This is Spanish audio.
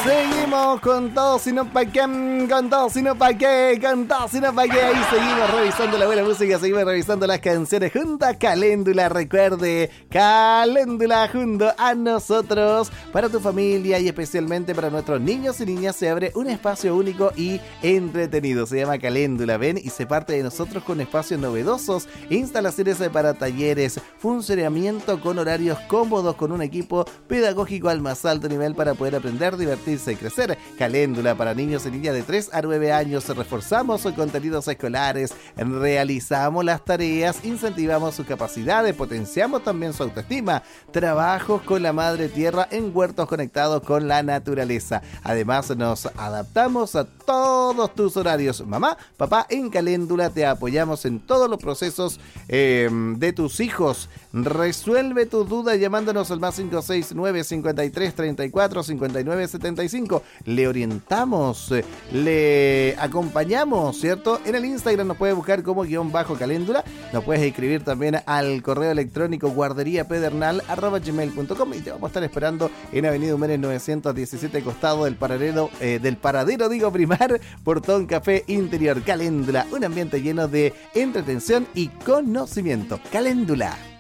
Seguimos con todo, sino pa' qué, con todo, sino pa' qué, con todo, sino pa' qué. Ahí seguimos revisando la buena música, seguimos revisando las canciones junto a Caléndula. Recuerde, Caléndula junto a nosotros. Para tu familia y especialmente para nuestros niños y niñas se abre un espacio único y entretenido. Se llama Caléndula. Ven y se parte de nosotros con espacios novedosos, instalaciones para talleres, funcionamiento con horarios cómodos, con un equipo pedagógico al más alto nivel para poder aprender, divertirse y crecer. Caléndula para niños y niñas de 3 a 9 años. Reforzamos sus contenidos escolares, realizamos las tareas, incentivamos sus capacidades, potenciamos también su autoestima. Trabajos con la madre tierra en huertos conectados con la naturaleza. Además nos adaptamos a todos tus horarios. Mamá, papá, en Caléndula te apoyamos en todos los procesos de tus hijos. Resuelve tus dudas llamándonos al más 569 53 34 59 75. Le orientamos, le acompañamos, ¿cierto? En el Instagram nos puedes buscar como _Caléndula. Nos puedes escribir también al correo electrónico guarderiapedernal@gmail.com y te vamos a estar esperando en Avenida Humérez 917, costado del paradero Primar, Portón Café Interior. Caléndula, un ambiente lleno de entretención y conocimiento. Caléndula.